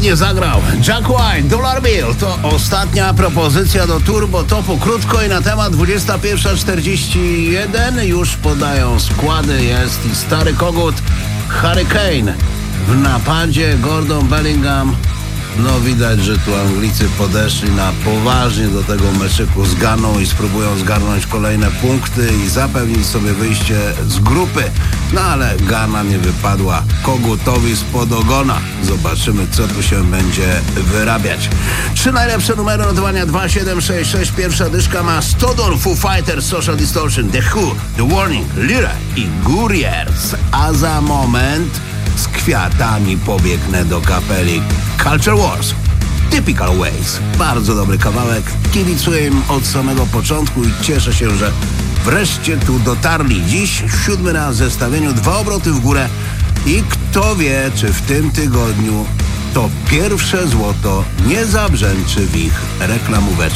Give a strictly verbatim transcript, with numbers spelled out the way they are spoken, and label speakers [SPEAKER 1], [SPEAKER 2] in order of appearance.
[SPEAKER 1] ładnie zagrał. Jack White, Dollar Bill to ostatnia propozycja do Turbo Topu. Krótko i na temat. Dwudziesta pierwsza czterdzieści jeden. Już podają składy. Jest i stary kogut Hurricane. W napadzie Gordon Bellingham. No widać, że tu Anglicy podeszli na poważnie do tego meczyku z Ganą i spróbują zgarnąć kolejne punkty i zapewnić sobie wyjście z grupy. No ale Gana nie wypadła kogutowi spod ogona. Zobaczymy, co tu się będzie wyrabiać. Trzy najlepsze numery notowania dwa siedem sześć sześć. Pierwsza dyszka ma Stodol, Foo Fighters, Social Distortion, The Who, The Warning, Lira i Guriers. A za moment z kwiatami pobiegnę do kapeli Culture Wars. Typical Ways. Bardzo dobry kawałek. Kibicuję im od samego początku i cieszę się, że wreszcie tu dotarli. Dziś siódmy raz w zestawieniu, dwa obroty w górę i kto wie, czy w tym tygodniu to pierwsze złoto nie zabrzęczy w ich reklamóweczce.